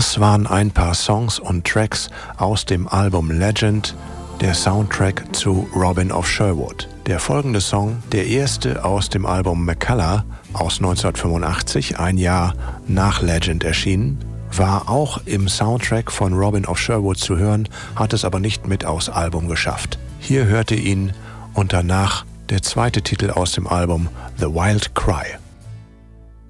Das waren ein paar Songs und Tracks aus dem Album Legend, der Soundtrack zu Robin of Sherwood. Der folgende Song, der erste aus dem Album McCullough aus 1985, ein Jahr nach Legend erschienen, war auch im Soundtrack von Robin of Sherwood zu hören, hat es aber nicht mit aufs Album geschafft. Hier hörte ihn und danach der zweite Titel aus dem Album, The Wild Cry.